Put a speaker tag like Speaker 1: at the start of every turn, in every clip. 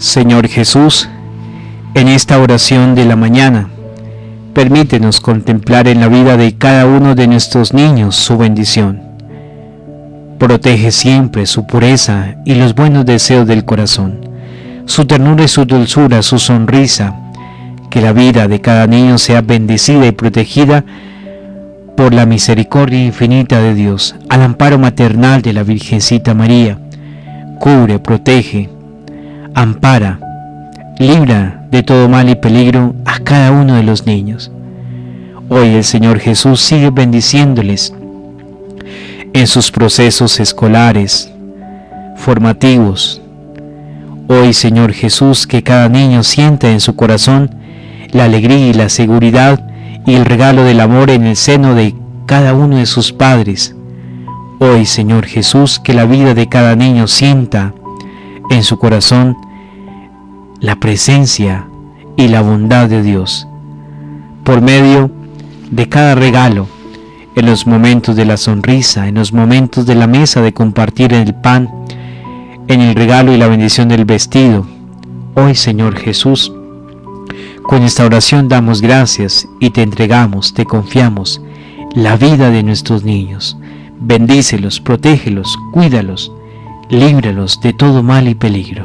Speaker 1: Señor Jesús, en esta oración de la mañana, permítenos contemplar en la vida de cada uno de nuestros niños su bendición. Protege siempre su pureza y los buenos deseos del corazón, su ternura y su dulzura, su sonrisa. Que la vida de cada niño sea bendecida y protegida por la misericordia infinita de Dios, al amparo maternal de la Virgencita María. Cubre, protege, ampara, libra de todo mal y peligro a cada uno de los niños. Hoy el Señor Jesús sigue bendiciéndoles en sus procesos escolares, formativos. Hoy, Señor Jesús, que cada niño sienta en su corazón la alegría y la seguridad y el regalo del amor en el seno de cada uno de sus padres. Hoy, Señor Jesús, que la vida de cada niño sienta en su corazón la presencia y la bondad de Dios. Por medio de cada regalo, en los momentos de la sonrisa, en los momentos de la mesa de compartir el pan, en el regalo y la bendición del vestido. Hoy, Señor Jesús, con esta oración damos gracias y te entregamos, te confiamos la vida de nuestros niños. Bendícelos, protégelos, cuídalos, líbralos de todo mal y peligro.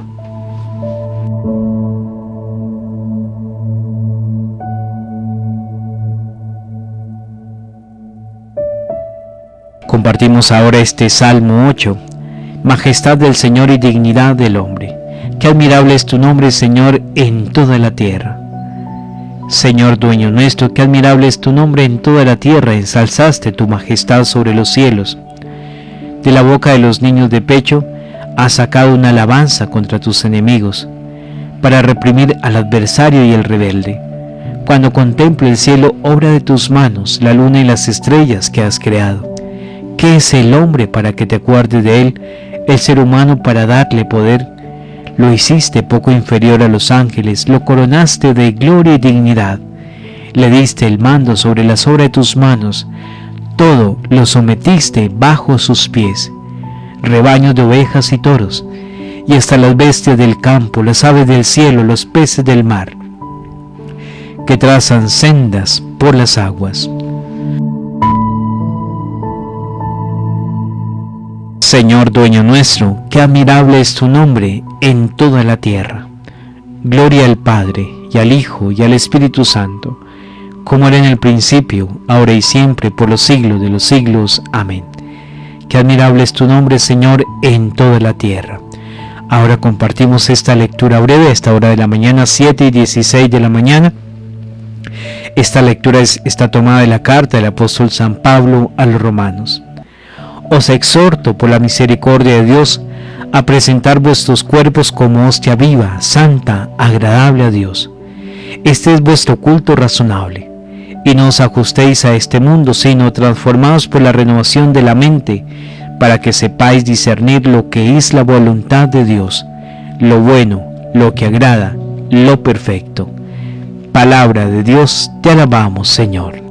Speaker 1: Compartimos ahora este Salmo 8. Majestad del Señor y dignidad del hombre. Qué admirable es tu nombre, Señor, en toda la tierra. Señor dueño nuestro, qué admirable es tu nombre en toda la tierra, ensalzaste tu majestad sobre los cielos. De la boca de los niños de pecho has sacado una alabanza contra tus enemigos, para reprimir al adversario y el rebelde. Cuando contemple el cielo, obra de tus manos, la luna y las estrellas que has creado. ¿Qué es el hombre para que te acuerdes de él, el ser humano para darle poder? Lo hiciste poco inferior a los ángeles, lo coronaste de gloria y dignidad. Le diste el mando sobre las obras de tus manos, todo lo sometiste bajo sus pies. Rebaños de ovejas y toros, y hasta las bestias del campo, las aves del cielo, los peces del mar, que trazan sendas por las aguas. Señor dueño nuestro, qué admirable es tu nombre en toda la tierra. Gloria al Padre, y al Hijo, y al Espíritu Santo, como era en el principio, ahora y siempre, por los siglos de los siglos. Amén. Qué admirable es tu nombre, Señor, en toda la tierra. Ahora compartimos esta lectura breve a esta hora de la mañana, 7:16 de la mañana. Esta lectura está tomada de la carta del apóstol San Pablo a los romanos. Os exhorto por la misericordia de Dios a presentar vuestros cuerpos como hostia viva, santa, agradable a Dios. Este es vuestro culto razonable. Y no os ajustéis a este mundo, sino transformaos por la renovación de la mente, para que sepáis discernir lo que es la voluntad de Dios, lo bueno, lo que agrada, lo perfecto. Palabra de Dios, te alabamos, Señor.